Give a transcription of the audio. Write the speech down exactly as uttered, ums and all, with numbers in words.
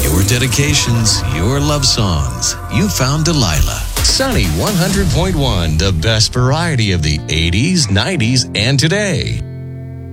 Your dedications, your love songs. You found Delilah. Sunny one hundred point one, the best variety of the eighties, nineties, and today.